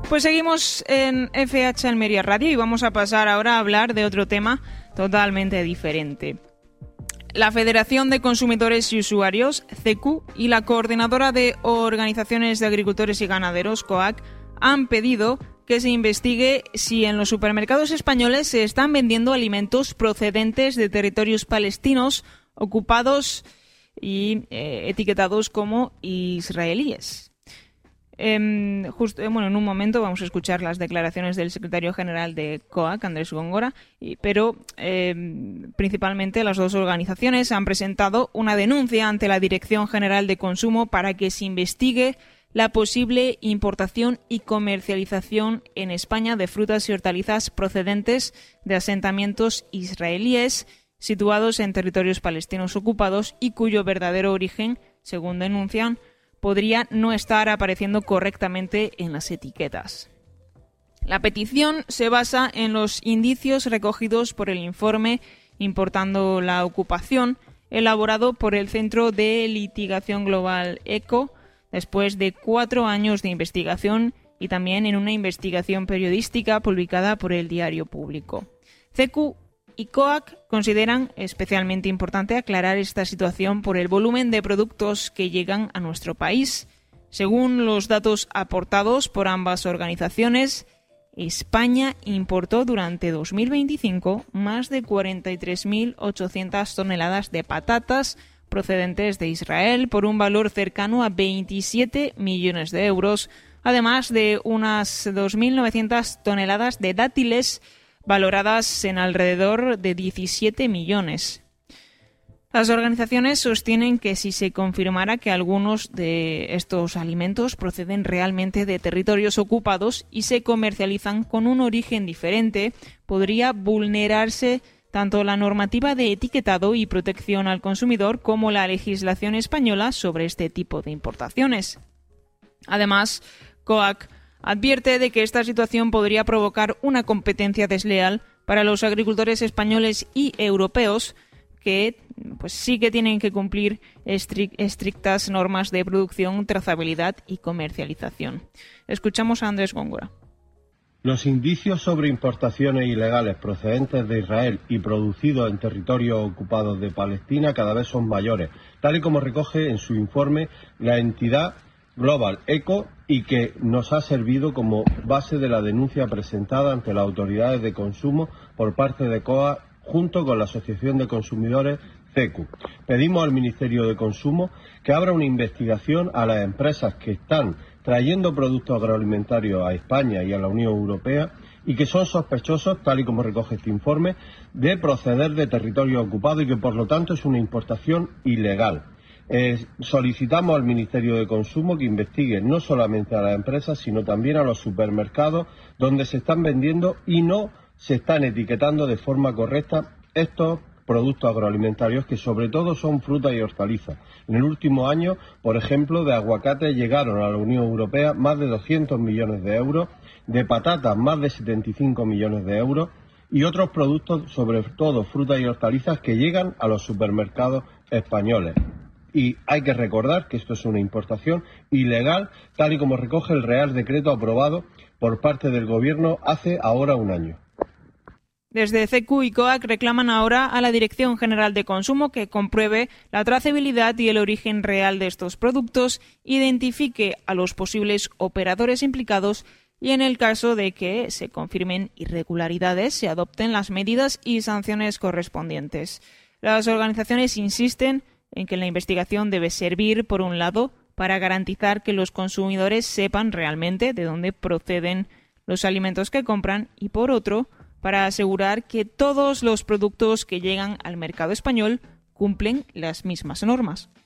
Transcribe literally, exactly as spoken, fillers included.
Pues seguimos en F H Almería Radio y vamos a pasar ahora a hablar de otro tema totalmente diferente. La Federación de Consumidores y Usuarios, C E C U, y la Coordinadora de Organizaciones de Agricultores y Ganaderos, C O A C, han pedido que se investigue si en los supermercados españoles se están vendiendo alimentos procedentes de territorios palestinos ocupados y eh, etiquetados como israelíes. Eh, justo, bueno, en un momento vamos a escuchar las declaraciones del secretario general de C O A C, Andrés Góngora, y, pero eh, principalmente las dos organizaciones han presentado una denuncia ante la Dirección General de Consumo para que se investigue la posible importación y comercialización en España de frutas y hortalizas procedentes de asentamientos israelíes situados en territorios palestinos ocupados y cuyo verdadero origen, según denuncian, podría no estar apareciendo correctamente en las etiquetas. La petición se basa en los indicios recogidos por el informe Importando la Ocupación, elaborado por el Centro de Litigación Global ECO, después de cuatro años de investigación y también en una investigación periodística publicada por el Diario Público. C E C U y C O A C consideran especialmente importante aclarar esta situación por el volumen de productos que llegan a nuestro país. Según los datos aportados por ambas organizaciones, España importó durante dos mil veinticinco más de cuarenta y tres mil ochocientas toneladas de patatas procedentes de Israel por un valor cercano a veintisiete millones de euros, además de unas dos mil novecientas toneladas de dátiles valoradas en alrededor de diecisiete millones. Las organizaciones sostienen que si se confirmara que algunos de estos alimentos proceden realmente de territorios ocupados y se comercializan con un origen diferente, podría vulnerarse tanto la normativa de etiquetado y protección al consumidor como la legislación española sobre este tipo de importaciones. Además, C O A C advierte de que esta situación podría provocar una competencia desleal para los agricultores españoles y europeos que pues sí que tienen que cumplir estric- estrictas normas de producción, trazabilidad y comercialización. Escuchamos a Andrés Góngora. Los indicios sobre importaciones ilegales procedentes de Israel y producidos en territorios ocupados de Palestina cada vez son mayores, tal y como recoge en su informe la entidad Global ECO y que nos ha servido como base de la denuncia presentada ante las autoridades de consumo por parte de C O A junto con la Asociación de Consumidores C E C U. Pedimos al Ministerio de Consumo que abra una investigación a las empresas que están trayendo productos agroalimentarios a España y a la Unión Europea y que son sospechosos, tal y como recoge este informe, de proceder de territorios ocupados y que por lo tanto es una importación ilegal. Eh, solicitamos al Ministerio de Consumo que investigue no solamente a las empresas, sino también a los supermercados donde se están vendiendo y no se están etiquetando de forma correcta estos productos agroalimentarios, que sobre todo son frutas y hortalizas. En el último año, por ejemplo, de aguacate llegaron a la Unión Europea más de doscientos millones de euros, de patatas más de setenta y cinco millones de euros y otros productos, sobre todo frutas y hortalizas, que llegan a los supermercados españoles. Y hay que recordar que esto es una importación ilegal, tal y como recoge el Real Decreto aprobado por parte del Gobierno hace ahora un año. Desde C E C U y C O A C reclaman ahora a la Dirección General de Consumo que compruebe la trazabilidad y el origen real de estos productos, identifique a los posibles operadores implicados y, en el caso de que se confirmen irregularidades, se adopten las medidas y sanciones correspondientes. Las organizaciones insisten en que la investigación debe servir, por un lado, para garantizar que los consumidores sepan realmente de dónde proceden los alimentos que compran y, por otro, para asegurar que todos los productos que llegan al mercado español cumplen las mismas normas.